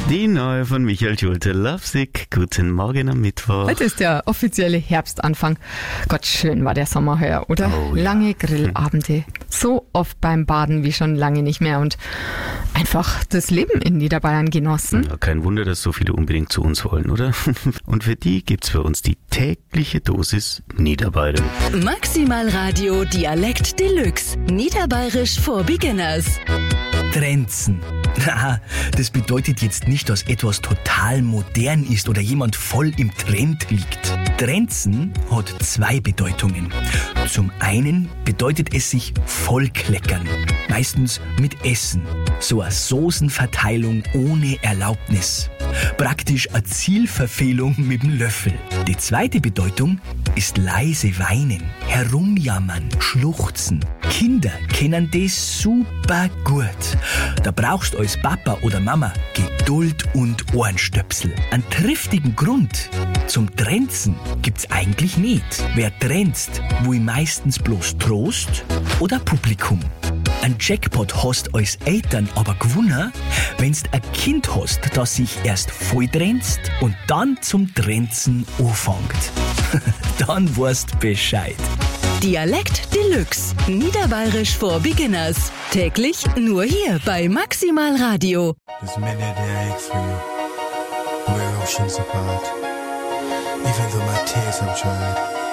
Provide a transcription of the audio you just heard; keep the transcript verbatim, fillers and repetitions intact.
Die neue von Michael Schulte, Lovesick. Guten Morgen am Mittwoch. Heute ist der offizielle Herbstanfang. Gott, schön war der Sommer heuer, oder? Oh, ja. Lange Grillabende. So oft beim Baden wie schon lange nicht mehr und einfach das Leben in Niederbayern genossen. Ja, kein Wunder, dass so viele unbedingt zu uns wollen, oder? Und für die gibt's für uns die tägliche Dosis Niederbayern. Maximal Radio Dialekt Deluxe. Niederbayerisch for Beginners. Trenzen. Na, das bedeutet jetzt nicht, dass etwas total modern ist oder jemand voll im Trend liegt. Trenzen hat zwei Bedeutungen. Zum einen bedeutet es sich vollkleckern, meistens mit Essen. So eine Soßenverteilung ohne Erlaubnis. Praktisch eine Zielverfehlung mit dem Löffel. Die zweite Bedeutung ist leise weinen, herumjammern, schluchzen. Kinder kennen das super gut. Da brauchst du als Papa oder Mama Geduld und Ohrenstöpsel. Einen triftigen Grund zum Trenzen gibt's eigentlich nicht. Wer trenzt, will meistens bloß Trost oder Publikum. Ein Jackpot hast als Eltern aber gewonnen, wenn's ein Kind hast, das sich erst voll trenzt und dann zum Trenzen anfängt. Dann weißt Bescheid. Dialekt Deluxe. Niederbayerisch for Beginners. Täglich nur hier bei Maximal Radio. There's many a day I ache for you. We're oceans apart. Even though my tears have dried.